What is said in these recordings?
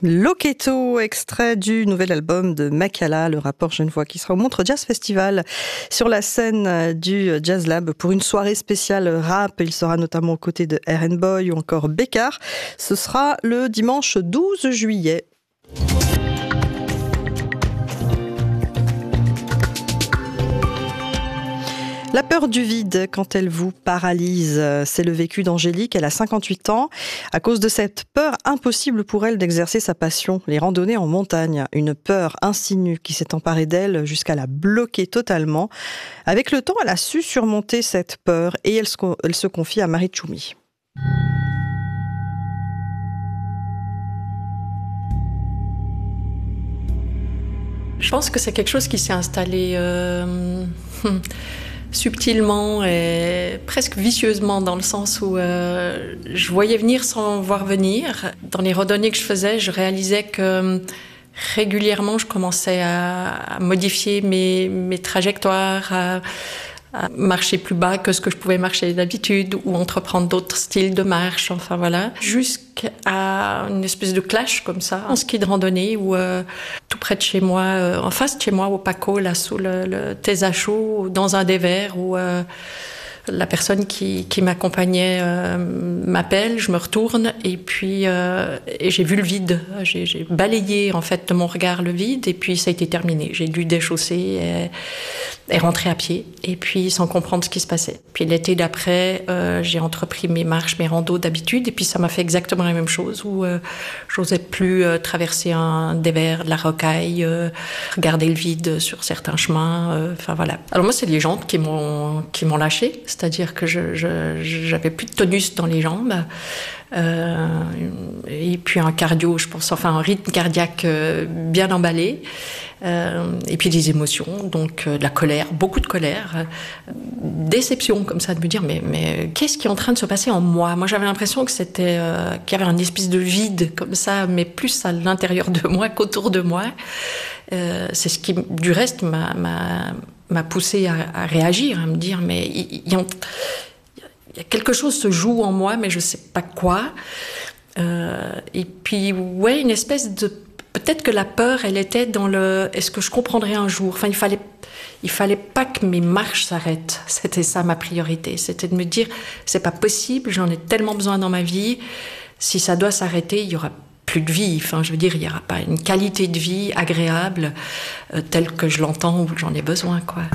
Loketo, extrait du nouvel album de Makala, le rappeur genevois, qui sera au Montreux Jazz Festival sur la scène du Jazz Lab pour une soirée spéciale rap. Il sera notamment aux côtés de R&B Boy ou encore Bécard. Ce sera le dimanche 12 juillet. La peur du vide, quand elle vous paralyse, c'est le vécu d'Angélique. Elle a 58 ans. À cause de cette peur, impossible pour elle d'exercer sa passion, les randonnées en montagne. Une peur insinue qui s'est emparée d'elle jusqu'à la bloquer totalement. Avec le temps, elle a su surmonter cette peur et elle se confie à Marie Tchoumi. Je pense que c'est quelque chose qui s'est installé subtilement et presque vicieusement, dans le sens où je voyais venir sans voir venir. Dans les randonnées que je faisais, je réalisais que régulièrement je commençais à modifier mes trajectoires, à marcher plus bas que ce que je pouvais marcher d'habitude ou entreprendre d'autres styles de marche, enfin voilà. Jusqu'à une espèce de clash comme ça, en ski de randonnée où tout près de chez moi, en face de chez moi, au Paco, là sous le Tézachaud, dans un des verts où la personne qui m'accompagnait m'appelle, je me retourne et puis et j'ai vu le vide. J'ai balayé en fait de mon regard le vide et puis ça a été terminé. J'ai dû déchausser et rentrer à pied et puis sans comprendre ce qui se passait. Puis l'été d'après, j'ai entrepris mes marches, mes randos d'habitude et puis ça m'a fait exactement la même chose où j'osais plus traverser un dévers, de la rocaille, regarder le vide sur certains chemins. Enfin voilà. Alors moi, c'est les jambes qui m'ont lâché. C'est-à-dire que j'avais plus de tonus dans les jambes. Et puis un cardio, je pense, enfin un rythme cardiaque bien emballé. Et puis des émotions, donc de la colère, beaucoup de colère. Déception comme ça, de me dire mais qu'est-ce qui est en train de se passer en moi ? Moi j'avais l'impression que qu'il y avait un espèce de vide comme ça, mais plus à l'intérieur de moi qu'autour de moi. C'est ce qui, du reste, m'a poussée à réagir, à me dire mais il y a quelque chose se joue en moi, mais je sais pas quoi. Et puis ouais, une espèce de, peut-être que la peur, elle était dans le est-ce que je comprendrais un jour. Enfin, il fallait pas que mes marches s'arrêtent. C'était ça ma priorité. C'était de me dire c'est pas possible, j'en ai tellement besoin dans ma vie. Si ça doit s'arrêter, il y aura plus de vie. Enfin, je veux dire, il n'y aura pas une qualité de vie agréable telle que je l'entends ou que j'en ai besoin, quoi.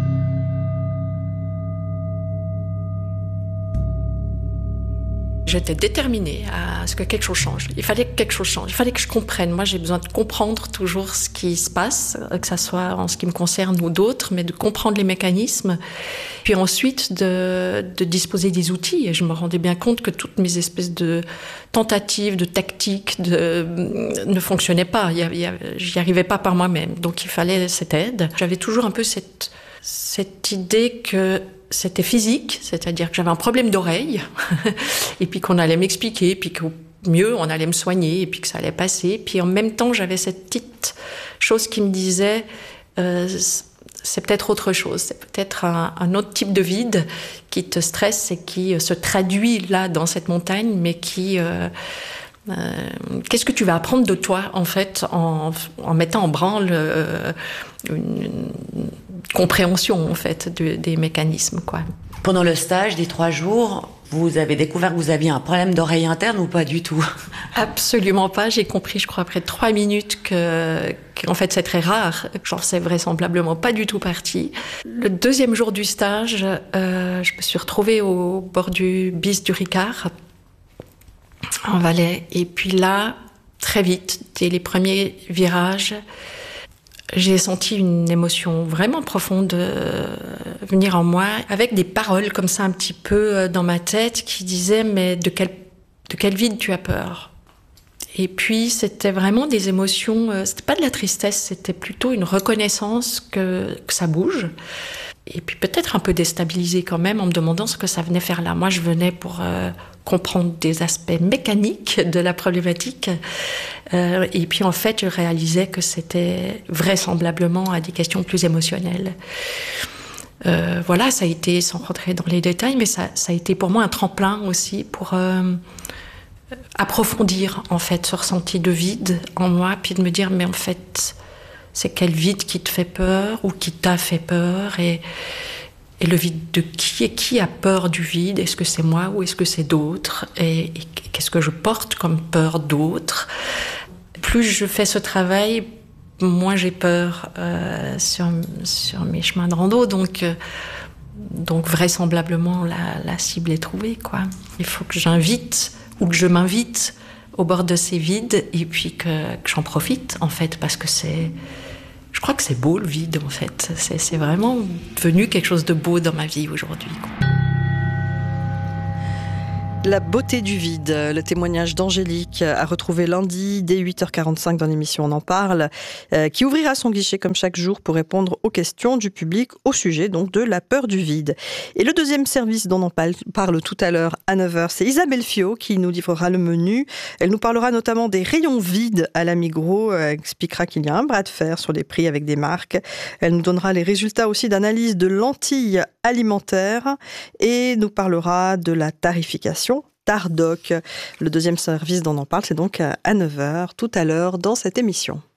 J'étais déterminée à ce que quelque chose change. Il fallait que quelque chose change. Il fallait que je comprenne. Moi, j'ai besoin de comprendre toujours ce qui se passe, que ça soit en ce qui me concerne ou d'autres, mais de comprendre les mécanismes. Puis ensuite, de disposer des outils. Et je me rendais bien compte que toutes mes espèces de tentatives, de tactiques ne fonctionnaient pas. J'y arrivais pas par moi-même. Donc, il fallait cette aide. J'avais toujours un peu cette idée que c'était physique, c'est-à-dire que j'avais un problème d'oreille, et puis qu'on allait m'expliquer, puis qu'au mieux, on allait me soigner, et puis que ça allait passer. Puis en même temps, j'avais cette petite chose qui me disait c'est peut-être autre chose, c'est peut-être un autre type de vide qui te stresse et qui se traduit là, dans cette montagne, mais qui... qu'est-ce que tu vas apprendre de toi, en fait, en mettant en branle une compréhension, en fait, des mécanismes, quoi. Pendant le stage des 3 jours, vous avez découvert que vous aviez un problème d'oreille interne ou pas du tout ? Absolument pas. J'ai compris, je crois, après 3 minutes qu'en fait, c'est très rare. J'en sais vraisemblablement pas du tout partie. Le 2e jour du stage, je me suis retrouvée au bord du bis du Ricard, en Valais. Et puis là, très vite, dès les premiers virages, j'ai senti une émotion vraiment profonde venir en moi, avec des paroles comme ça un petit peu dans ma tête qui disaient « mais de quel vide tu as peur ?» Et puis c'était vraiment des émotions, c'était pas de la tristesse, c'était plutôt une reconnaissance que ça bouge. Et puis peut-être un peu déstabilisée quand même en me demandant ce que ça venait faire là. Moi je venais pour comprendre des aspects mécaniques de la problématique. Et puis en fait, je réalisais que c'était vraisemblablement à des questions plus émotionnelles. Voilà, ça a été, sans rentrer dans les détails, mais ça a été pour moi un tremplin aussi pour approfondir en fait ce ressenti de vide en moi, puis de me dire mais en fait c'est quel vide qui te fait peur ou qui t'a fait peur, et le vide de qui, et qui a peur du vide? Est-ce que c'est moi ou est-ce que c'est d'autres, et qu'est-ce que je porte comme peur d'autres? Plus je fais ce travail, moins j'ai peur sur mes chemins de rando, donc vraisemblablement la cible est trouvée, quoi. Il faut que j'invite ou que je m'invite au bord de ces vides, et puis que j'en profite en fait, parce que je crois que c'est beau le vide en fait. C'est vraiment devenu quelque chose de beau dans ma vie aujourd'hui, quoi. La beauté du vide, le témoignage d'Angélique à retrouver lundi dès 8h45 dans l'émission On en parle, qui ouvrira son guichet comme chaque jour pour répondre aux questions du public au sujet donc de la peur du vide. Et le deuxième service dont on parle tout à l'heure à 9h, c'est Isabelle Fiot qui nous livrera le menu. Elle nous parlera notamment des rayons vides à la Migros, expliquera qu'il y a un bras de fer sur les prix avec des marques. Elle nous donnera les résultats aussi d'analyse de lentilles alimentaires et nous parlera de la tarification Tardoc. Le deuxième service dont on en parle, c'est donc à 9h tout à l'heure dans cette émission.